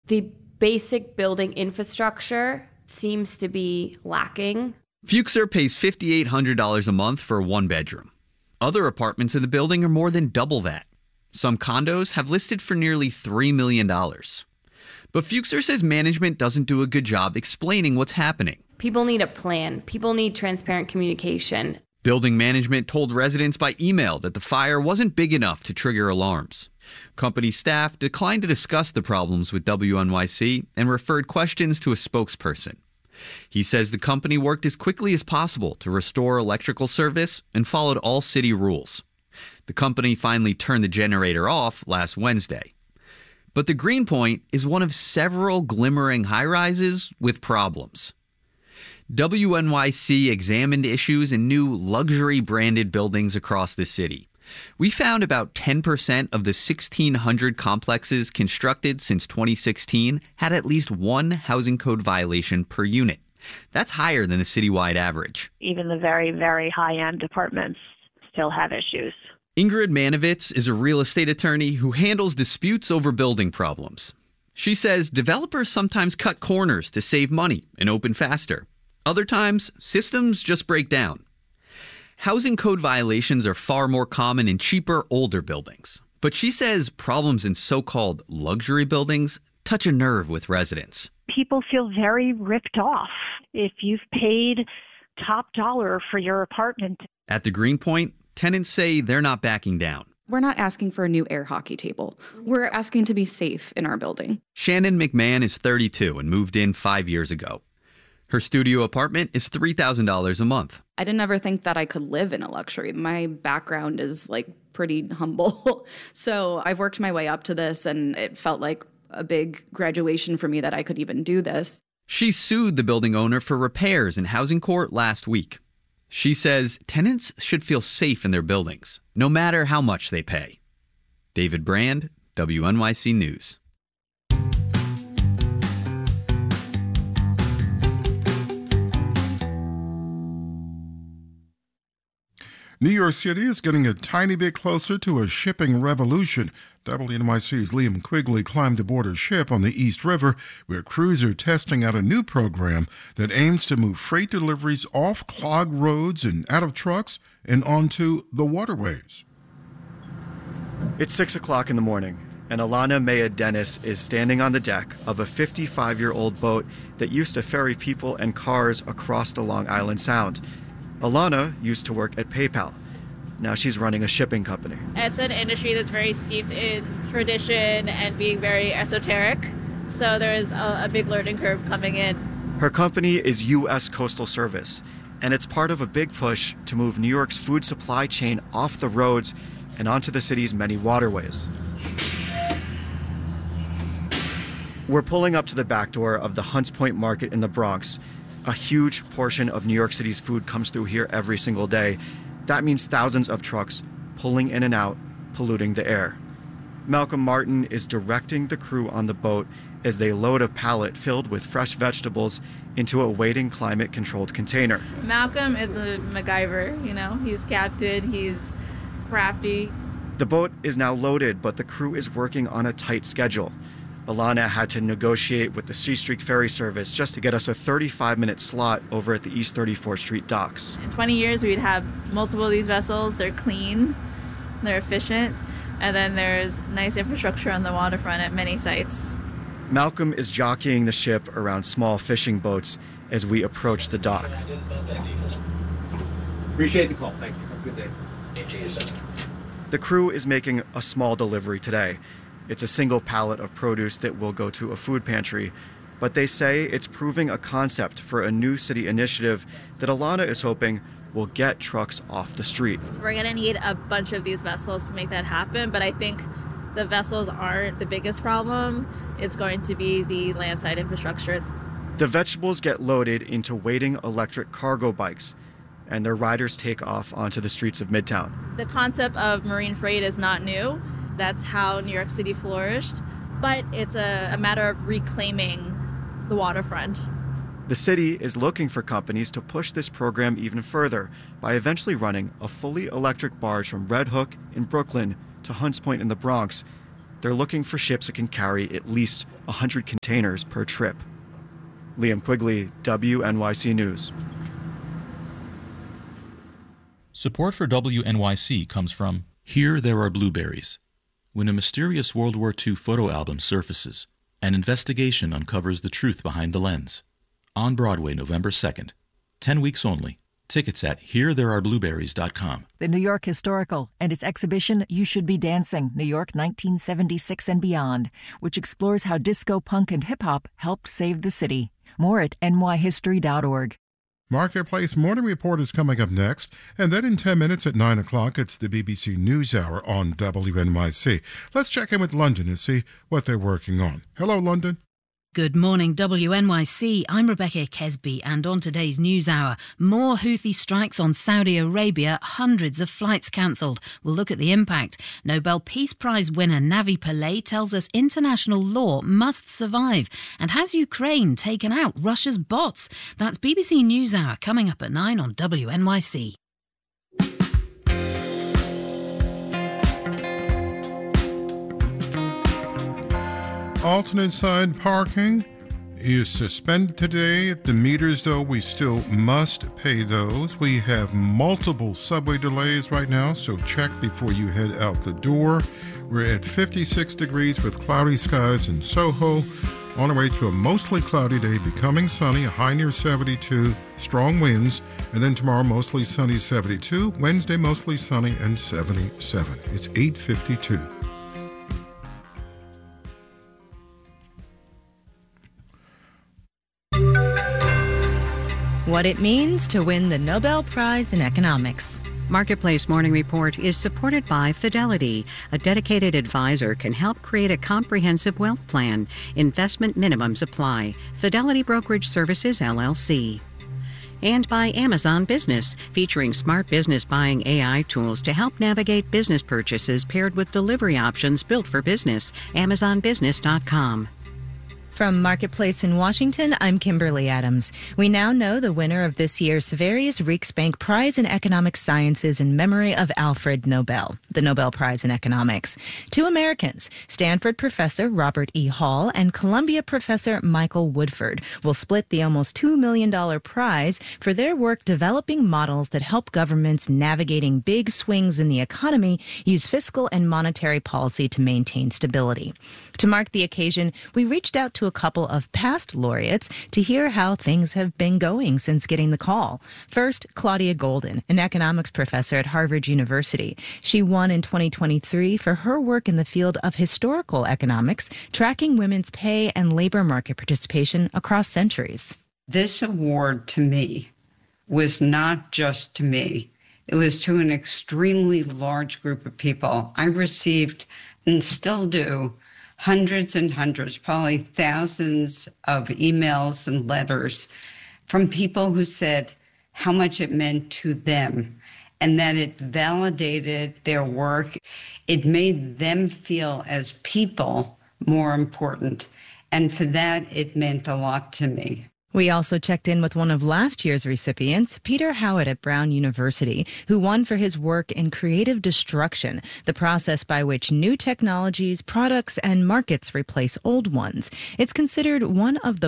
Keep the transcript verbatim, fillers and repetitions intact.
The basic building infrastructure seems to be lacking. Fuchser pays five thousand eight hundred dollars a month for a one-bedroom. Other apartments in the building are more than double that. Some condos have listed for nearly three million dollars. But Fuchser says management doesn't do a good job explaining what's happening. People need a plan. People need transparent communication. Building management told residents by email that the fire wasn't big enough to trigger alarms. Company staff declined to discuss the problems with W N Y C and referred questions to a spokesperson. He says the company worked as quickly as possible to restore electrical service and followed all city rules. The company finally turned the generator off last Wednesday. But the Greenpoint is one of several glimmering high-rises with problems. W N Y C examined issues in new luxury-branded buildings across the city. We found about ten percent of the sixteen hundred complexes constructed since twenty sixteen had at least one housing code violation per unit. That's higher than the citywide average. Even the very, very high-end apartments still have issues. Ingrid Manovitz is a real estate attorney who handles disputes over building problems. She says developers sometimes cut corners to save money and open faster. Other times, systems just break down. Housing code violations are far more common in cheaper, older buildings. But she says problems in so-called luxury buildings touch a nerve with residents. People feel very ripped off if you've paid top dollar for your apartment. At the Greenpoint, tenants say they're not backing down. We're not asking for a new air hockey table. We're asking to be safe in our building. Shannon McMahon is thirty-two and moved in five years ago. Her studio apartment is three thousand dollars a month. I didn't ever think that I could live in a luxury. My background is like pretty humble. So I've worked my way up to this, and it felt like a big graduation for me that I could even do this. She sued the building owner for repairs in housing court last week. She says tenants should feel safe in their buildings, no matter how much they pay. David Brand, W N Y C News. New York City is getting a tiny bit closer to a shipping revolution. W N Y C's Liam Quigley climbed aboard a ship on the East River where crews are testing out a new program that aims to move freight deliveries off clogged roads and out of trucks and onto the waterways. It's six o'clock in the morning, and Alana Maya Dennis is standing on the deck of a fifty-five-year-old boat that used to ferry people and cars across the Long Island Sound. Alana used to work at PayPal. Now she's running a shipping company. It's an industry that's very steeped in tradition and being very esoteric, so there's a, a big learning curve coming in. Her company is U S Coastal Service, and it's part of a big push to move New York's food supply chain off the roads and onto the city's many waterways. We're pulling up to the back door of the Hunts Point Market in the Bronx. A huge portion of New York City's food comes through here every single day. That means thousands of trucks pulling in and out, polluting the air. Malcolm Martin is directing the crew on the boat as they load a pallet filled with fresh vegetables into a waiting climate-controlled container. Malcolm is a MacGyver, you know. He's captain, he's crafty. The boat is now loaded, but the crew is working on a tight schedule. Alana had to negotiate with the C Street Ferry Service just to get us a thirty-five minute slot over at the East thirty-fourth Street docks. In twenty years, we'd have multiple of these vessels. They're clean, they're efficient, and then there's nice infrastructure on the waterfront at many sites. Malcolm is jockeying the ship around small fishing boats as we approach the dock. Appreciate the call. Thank you. Have a good day. The crew is making a small delivery today. It's a single pallet of produce that will go to a food pantry, but they say it's proving a concept for a new city initiative that Alana is hoping will get trucks off the street. We're going to need a bunch of these vessels to make that happen, but I think the vessels aren't the biggest problem. It's going to be the landside infrastructure. The vegetables get loaded into waiting electric cargo bikes, and their riders take off onto the streets of Midtown. The concept of marine freight is not new. That's how New York City flourished, but it's a, a matter of reclaiming the waterfront. The city is looking for companies to push this program even further by eventually running a fully electric barge from Red Hook in Brooklyn to Hunts Point in the Bronx, They're looking for ships that can carry at least one hundred containers per trip. Liam Quigley, W N Y C News. Support for W N Y C comes from Here There Are Blueberries. When a mysterious World War Two photo album surfaces, an investigation uncovers the truth behind the lens. On Broadway, November second. Ten weeks only. Tickets at here there are blueberries dot com. The New York Historical and its exhibition You Should Be Dancing, New York nineteen seventy-six and Beyond, which explores how disco, punk, and hip-hop helped save the city. More at N Y history dot org. Marketplace Morning Report is coming up next, and then in ten minutes at nine o'clock, it's the B B C NewsHour on W N Y C. Let's check in with London and see what they're working on. Hello, London. Good morning, W N Y C. I'm Rebecca Kesby, and on today's NewsHour, more Houthi strikes on Saudi Arabia, hundreds of flights cancelled. We'll look at the impact. Nobel Peace Prize winner Navi Pillay tells us international law must survive. And has Ukraine taken out Russia's bots? That's B B C NewsHour coming up at nine on W N Y C. Alternate side parking is suspended today. At the meters, though, we still must pay those. We have multiple subway delays right now, so check before you head out the door. We're at fifty-six degrees with cloudy skies in Soho. On our way to a mostly cloudy day, becoming sunny, a high near seventy-two, strong winds, and then tomorrow mostly sunny, seventy-two. Wednesday mostly sunny and seventy-seven. It's eight fifty-two. What it means to win the Nobel Prize in Economics. Marketplace Morning Report is supported by Fidelity. A dedicated advisor can help create a comprehensive wealth plan. Investment minimums apply. Fidelity Brokerage Services, L L C. And by Amazon Business, featuring smart business buying A I tools to help navigate business purchases paired with delivery options built for business. amazon business dot com. From Marketplace in Washington, I'm Kimberly Adams. We now know the winner of this year's Sveriges Riksbank Prize in Economic Sciences in memory of Alfred Nobel, the Nobel Prize in Economics. Two Americans, Stanford professor Robert E. Hall and Columbia professor Michael Woodford, will split the almost two million dollars prize for their work developing models that help governments navigating big swings in the economy use fiscal and monetary policy to maintain stability. To mark the occasion, we reached out to a couple of past laureates to hear how things have been going since getting the call. First, Claudia Golden, an economics professor at Harvard University. She won in twenty twenty-three for her work in the field of historical economics, tracking women's pay and labor market participation across centuries. This award to me was not just to me. It was to an extremely large group of people. I received, and still do, hundreds and hundreds, probably thousands of emails and letters from people who said how much it meant to them and that it validated their work. It made them feel as people more important. And for that, it meant a lot to me. We also checked in with one of last year's recipients, Peter Howitt at Brown University, who won for his work in creative destruction, the process by which new technologies, products, and markets replace old ones. It's considered one of the